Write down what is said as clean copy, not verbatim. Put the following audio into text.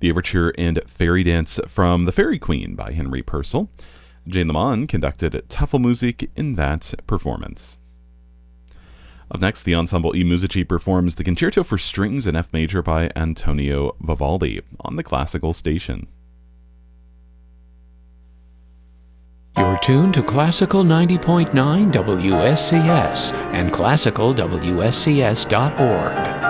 The overture and fairy dance from The Fairy Queen by Henry Purcell. Jane Lamont conducted Tafelmusik in that performance. Up next, the Ensemble I Musici performs the Concerto for Strings in F Major by Antonio Vivaldi on the Classical Station. You're tuned to Classical 90.9 WSCS and classicalwscs.org.